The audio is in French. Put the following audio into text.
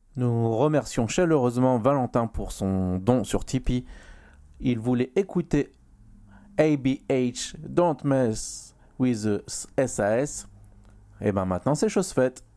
Nous remercions chaleureusement Valentin pour son don sur Tipeee. Il voulait écouter ABH Don't Mess with the SAS. Et ben maintenant c'est chose faite.